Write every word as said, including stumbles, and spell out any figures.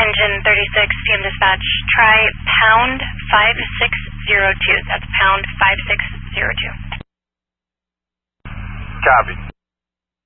Engine thirty-six, C M dispatch, try pound five six zero two. That's pound five six zero two. Copy.